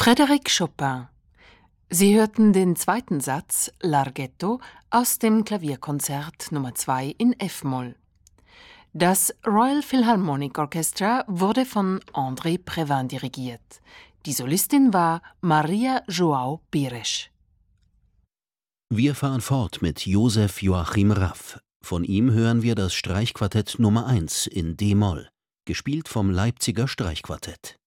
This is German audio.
Frédéric Chopin. Sie hörten den zweiten Satz Larghetto aus dem Klavierkonzert Nummer 2 in F-Moll. Das Royal Philharmonic Orchestra wurde von André Previn dirigiert. Die Solistin war Maria João Pires. Wir fahren fort mit Josef Joachim Raff. Von ihm hören wir das Streichquartett Nummer 1 in d-Moll, gespielt vom Leipziger Streichquartett.